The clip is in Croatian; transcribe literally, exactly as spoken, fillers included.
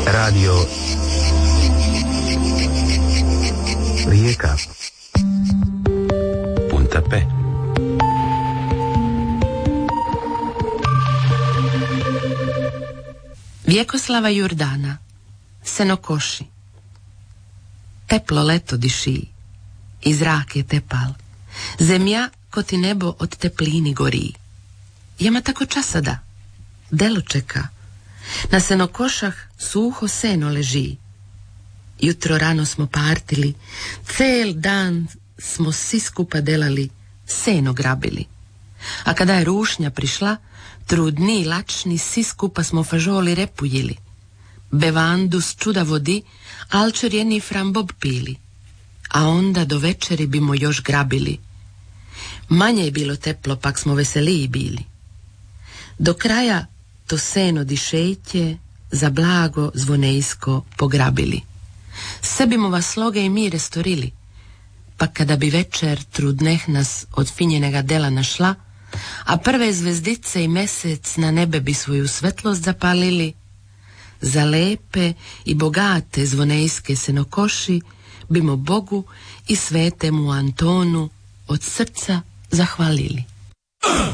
Radio Rijeka. Punta P. Vjekoslava Jurdana. Senokoši. Teplo leto diši, i zrak je tepal. Zemlja ko ti nebo od teplini gori. Jema tako časada, delo čeka. Na senokošah suho seno leži. Jutro rano smo partili, cel dan smo svi skupa delali, seno grabili. A kada je rušnja prišla, trudni i lačni, svi skupa smo fažoli repujili. Bevandu s čuda vodi, alčer jeni frambob pili. A onda do večeri bimo još grabili. Manje je bilo teplo, pak smo veseliji bili. Do kraja to seno dišeće za blago zvonejsko pograbili. Sebimo vas sloge i mi restorili, pa kada bi večer trudneh nas od finjenega dela našla, a prve zvezdice i mesec na nebe bi svoju svetlost zapalili, za lepe i bogate zvonejske senokoši bimo Bogu i svetemu Antonu od srca zahvalili.